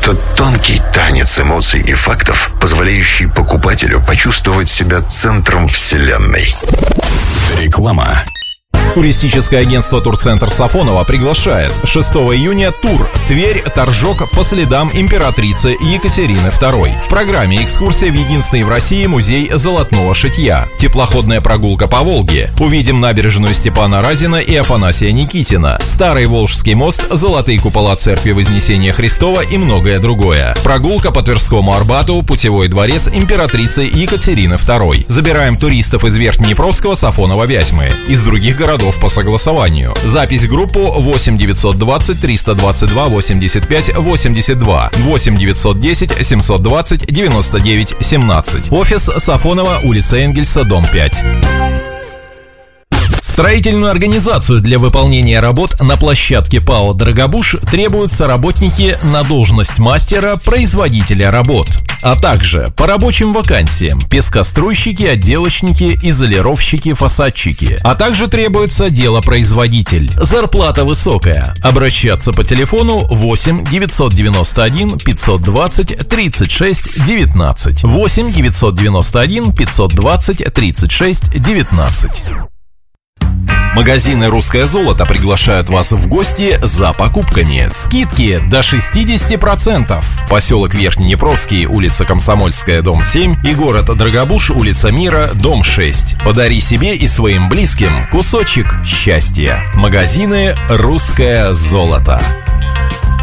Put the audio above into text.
Это тонкий танец эмоций и фактов, позволяющий покупателю почувствовать себя центром вселенной. Реклама. Туристическое агентство «Турцентр Сафоново» приглашает 6 июня тур «Тверь. Торжок по следам императрицы Екатерины II». В программе экскурсия в единственный в России музей золотного шитья, теплоходная прогулка по Волге, увидим набережную Степана Разина и Афанасия Никитина, Старый Волжский мост, золотые купола церкви Вознесения Христова и многое другое. Прогулка по Тверскому Арбату, путевой дворец императрицы Екатерины II. Забираем туристов из Верхнеднепровского, Сафонова, Вязьмы, из других городов по согласованию. Запись в группу 8 920 322 85 82, 8 910 720 99 17. Офис Сафонова, улица Энгельса, дом 5. Строительную организацию для выполнения работ на площадке ПАО «Драгобуш» требуются работники на должность мастера-производителя работ, а также по рабочим вакансиям пескоструйщики, отделочники, изолировщики, фасадчики, а также требуется делопроизводитель. Зарплата высокая. Обращаться по телефону 8 991 520 36 19, 8 991 520 36 19. Магазины «Русское золото» приглашают вас в гости за покупками. Скидки до 60%. Поселок Верхнеднепровский, улица Комсомольская, дом 7 и город Драгобуш, улица Мира, дом 6. Подари себе и своим близким кусочек счастья. Магазины «Русское золото».